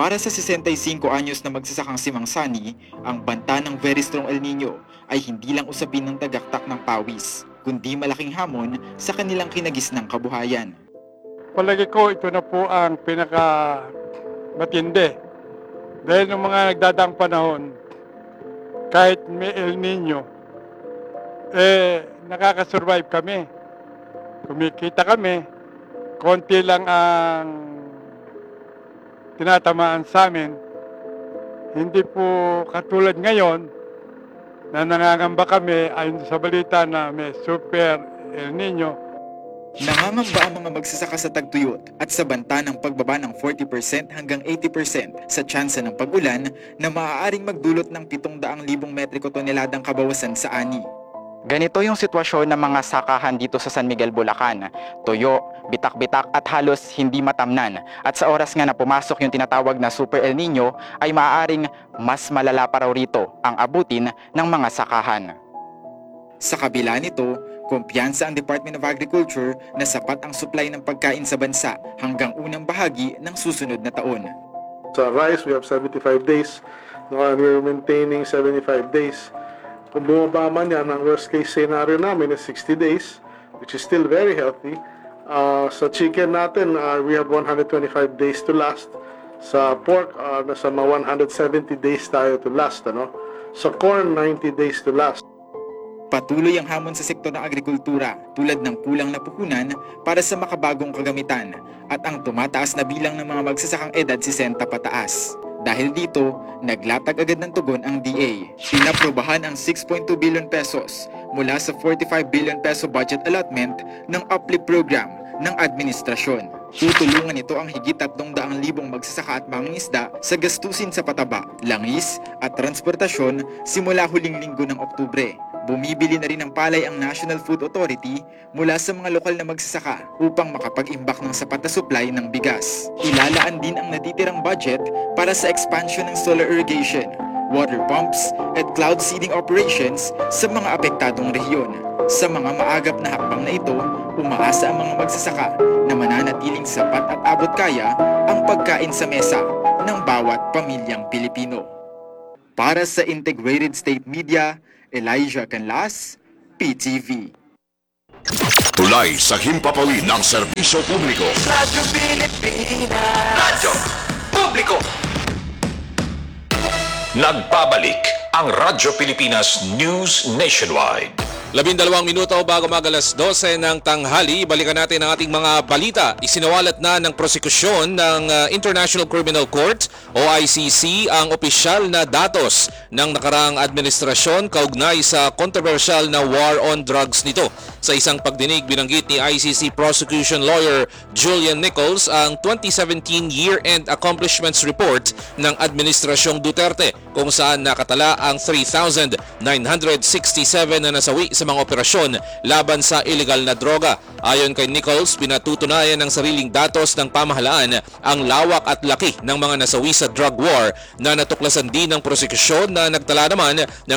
Para sa 65 anyos na magsasakang si Mang Sani, ang banta ng very strong El Nino ay hindi lang usapin ng tagaktak ng pawis, kundi malaking hamon sa kanilang kinagisnang kabuhayan. Palagi ko ito na po ang pinaka matindi. Dahil ng mga nagdadaang panahon, kahit may El Nino, nakakasurvive kami. Kumikita kami, konti lang ang tinatamaan sa amin. Hindi po katulad ngayon na nangangamba kami ayon sa balita na may super El Nino. Nangangamba ang mga magsasaka sa tagtuyot at sa banta ng pagbaba ng 40% hanggang 80% sa tsansa ng pag-ulan na maaaring magdulot ng 700,000 metriko toneladang kabawasan sa ani. Ganito yung sitwasyon ng mga sakahan dito sa San Miguel, Bulacan. Tuyo, bitak-bitak at halos hindi matamnan. At sa oras nga na pumasok yung tinatawag na Super El Nino ay maaaring mas malala pa raw rito ang abutin ng mga sakahan. Sa kabila nito, kumpiyansa ang Department of Agriculture na sapat ang supply ng pagkain sa bansa hanggang unang bahagi ng susunod na taon. Sa rice, we have 75 days. We're maintaining 75 days. Kung bumaba man yan, ang worst case scenario namin is 60 days, which is still very healthy. Sa chicken natin, we have 125 days to last. Sa pork, nasa mga 170 days tayo to last. Sa corn, 90 days to last. Patuloy ang hamon sa sektor ng agrikultura tulad ng kulang na puhunan para sa makabagong kagamitan at ang tumataas na bilang ng mga magsasakang edad 60 pataas. Dahil dito, naglatag agad ng tugon ang DA. Pinaprobahan ang 6.2 billion pesos mula sa 45 billion peso budget allotment ng uplift program ng administrasyon. Tutulungan ito ang higit 300,000 magsasaka at mangingisda sa gastusin sa pataba, langis at transportasyon simula huling linggo ng Oktubre. Bumibili na rin ng palay ang National Food Authority mula sa mga lokal na magsasaka upang makapag-imbak ng sapat na supply ng bigas. Ilalaan din ang natitirang budget para sa expansion ng solar irrigation, water pumps, at cloud seeding operations sa mga apektadong rehiyon. Sa mga maagap na hakbang na ito, umaasa ang mga magsasaka na mananatiling sapat at abot kaya ang pagkain sa mesa ng bawat pamilyang Pilipino. Para sa Integrated State Media, Elijah Canlas, PTV. Tulay sa himpapawid ng serbisyo publiko. Radyo Pilipinas. Radyo Publiko. Nagbabalik ang Radyo Pilipinas News Nationwide. 12 minuto bago mag-alas 12 ng tanghali, balikan natin ang ating mga balita. Isinawalat na ng prosekusyon ng International Criminal Court o ICC ang opisyal na datos ng nakaraang administrasyon kaugnay sa controversial na war on drugs nito. Sa isang pagdinig, binanggit ni ICC prosecution lawyer Julian Nichols ang 2017 Year-End Accomplishments Report ng Administrasyong Duterte kung saan nakatala ang 3,967 na nasawi sa mga operasyon laban sa illegal na droga. Ayon kay Nichols, pinatutunayan ng sariling datos ng pamahalaan ang lawak at laki ng mga nasawi sa drug war na natuklasan din ng prosekusyon na nagtala naman ng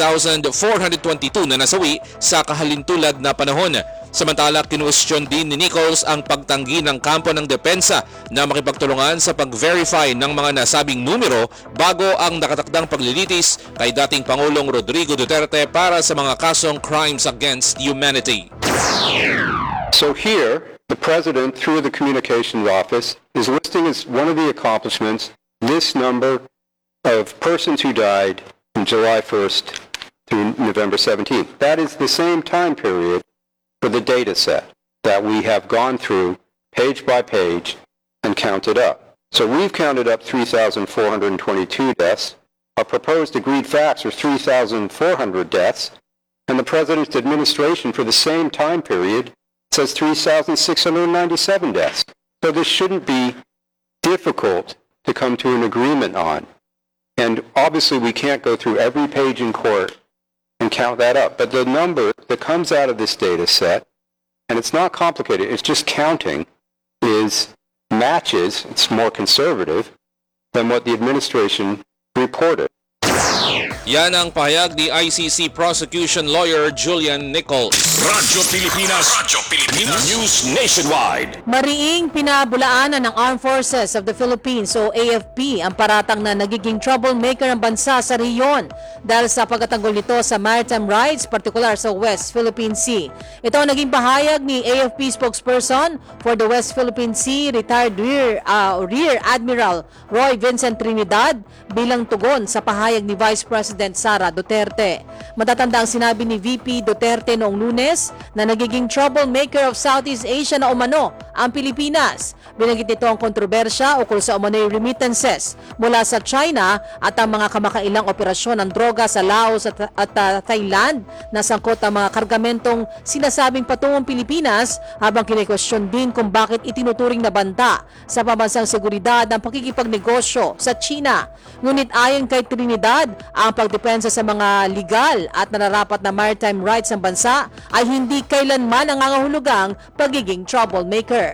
3,422 na nasawi sa kahalintulad na panahon. Samantala, kinuwestiyon din ni Nichols ang pagtanggi ng kampo ng depensa na makipagtulungan sa pag-verify ng mga nasabing numero bago ang nakatakdang paglilitis kay dating Pangulong Rodrigo Duterte para sa mga kasong crimes against humanity. So here, the President, through the Communications Office, is listing as one of the accomplishments this number of persons who died from July 1st through November 17th. That is the same time period for the data set that we have gone through page by page and counted up. So we've counted up 3,422 deaths. Our proposed agreed facts are 3,400 deaths. And the President's administration for the same time period says 3,697 deaths. So this shouldn't be difficult to come to an agreement on. And obviously we can't go through every page in court and count that up. But the number that comes out of this data set, and it's not complicated, it's just counting, is matches, it's more conservative than what the administration reported. Yan ang pahayag ni ICC prosecution lawyer Julian Nichols. Radyo Pilipinas. News Nationwide. Mariing pinabulaanan ng Armed Forces of the Philippines o AFP ang paratang na nagiging troublemaker ng bansa sa rehiyon dahil sa pagtatanggol nito sa maritime rights, partikular sa West Philippine Sea. Ito ang naging pahayag ni AFP spokesperson for the West Philippine Sea, retired Rear Admiral Roy Vincent Trinidad bilang tugon sa pahayag ni Vice President Sara Duterte. Matatanda ang sinabi ni VP Duterte noong Lunes na nagiging troublemaker of Southeast Asia na umano ang Pilipinas. Binanggit nito ang kontrobersya ukol sa umano'y remittances mula sa China at ang mga kamakailang operasyon ng droga sa Laos at Thailand na sangkot ang mga kargamentong sinasabing patungong Pilipinas, habang kine-question din kung bakit itinuturing na banta sa pambansang seguridad ang pakikipagnegosyo sa China. Ngunit ayon kay Trinidad, ang pagdepensa sa mga legal at nararapat na maritime rights ng bansa ay hindi kailanman nangangahulugang pagiging troublemaker.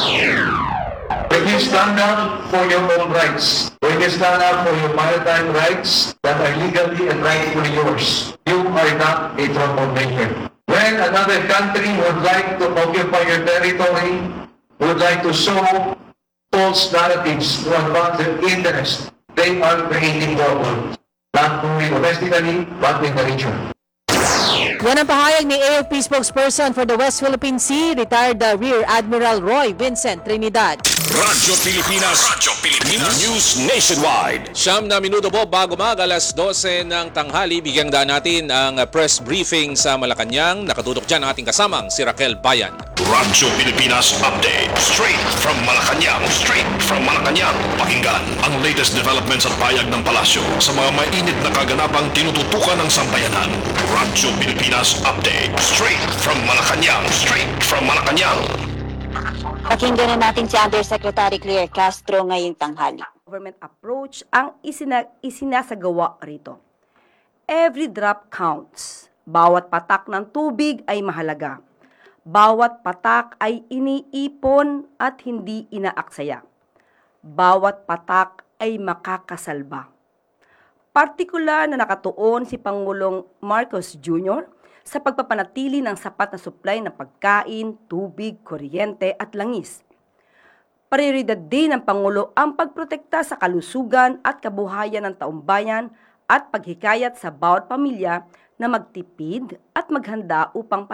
When you stand up for your own rights, when you stand up for your maritime rights that are legally and rightfully yours, you are not a troublemaker. When another country would like to occupy your territory, would like to sow false narratives to advance their interest, they are creating trouble, not only domestically, but in the region. Yan ang pahayag ni AFP spokesperson for the West Philippine Sea, retired Rear Admiral Roy Vincent Trinidad. Radyo Pilipinas. News Nationwide. 9 na minuto po bago alas 12 ng tanghali, bigyang daan natin ang press briefing sa Malacanang. Nakatutok dyan ang ating kasamang si Raquel Bayan. Radyo Pilipinas Update. Straight from Malacanang. Pakinggan ang latest developments at payag ng palasyo sa mga mainit na kaganapang tinututukan ng sambayanan. Radyo Pilipinas Update. Straight from Malacanang. Pakinggan na natin si Undersecretary Claire Castro ngayong tanghali. Government approach ang isinasagawa rito. Every drop counts. Bawat patak ng tubig ay mahalaga. Bawat patak ay iniipon at hindi inaaksaya. Bawat patak ay makakasalba. Partikular na nakatuon si Pangulong Marcos Jr. sa pagpapanatili ng sapat na supply ng pagkain, tubig, kuryente at langis. Prioridad din ng Pangulo ang pagprotekta sa kalusugan at kabuhayan ng taumbayan at paghikayat sa bawat pamilya na magtipid at maghanda upang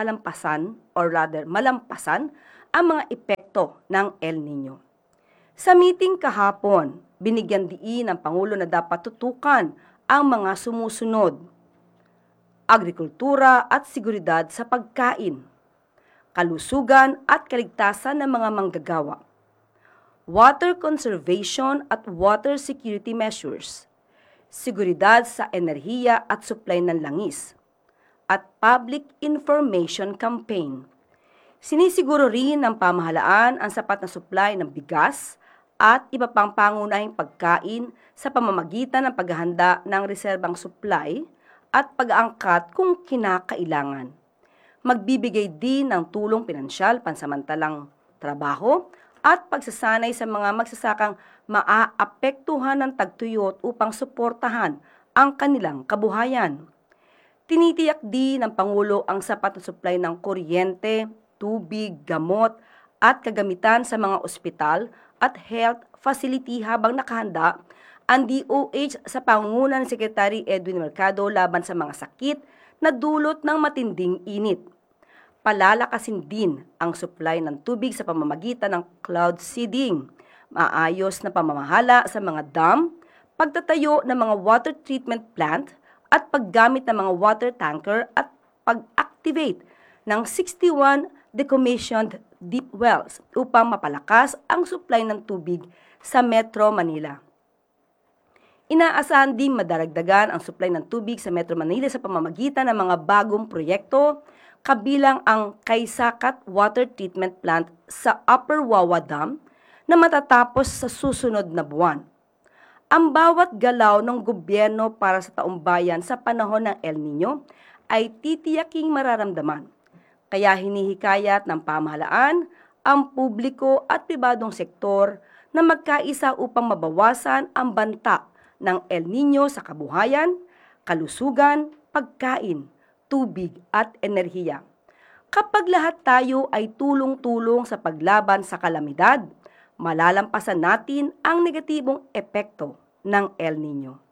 malampasan ang mga epekto ng El Nino. Sa meeting kahapon, binigyan diin ng Pangulo na dapat tutukan ang mga sumusunod: agrikultura at seguridad sa pagkain, kalusugan at kaligtasan ng mga manggagawa, water conservation at water security measures, seguridad sa enerhiya at supply ng langis, at public information campaign. Sinisiguro rin ng pamahalaan ang sapat na supply ng bigas at iba pang pangunahing pagkain sa pamamagitan ng paghahanda ng reserbang supply at pag-aangkat kung kinakailangan. Magbibigay din ng tulong pinansyal, pansamantalang trabaho at pagsasanay sa mga magsasakang maaapektuhan ng tagtuyot upang suportahan ang kanilang kabuhayan. Tinitiyak din ng Pangulo ang sapat na supply ng kuryente, tubig, gamot at kagamitan sa mga ospital at health facility habang nakahanda ang DOH sa pangunguna ni Secretary Edwin Mercado laban sa mga sakit na dulot ng matinding init. Palalakasin din ang supply ng tubig sa pamamagitan ng cloud seeding, maayos na pamamahala sa mga dam, pagtatayo ng mga water treatment plant at paggamit ng mga water tanker at pag-activate ng 61 decommissioned deep wells upang mapalakas ang supply ng tubig sa Metro Manila. Inaasahan din madaragdagan ang supply ng tubig sa Metro Manila sa pamamagitan ng mga bagong proyekto, kabilang ang Kaysakat Water Treatment Plant sa Upper Wawa Dam na matatapos sa susunod na buwan. Ang bawat galaw ng gobyerno para sa taumbayan sa panahon ng El Nino ay titiyaking mararamdaman. Kaya hinihikayat ng pamahalaan ang publiko at pribadong sektor na magkaisa upang mabawasan ang banta ng El Nino sa kabuhayan, kalusugan, pagkain, tubig at enerhiya. Kapag lahat tayo ay tulong-tulong sa paglaban sa kalamidad, malalampasan natin ang negatibong epekto ng El Nino.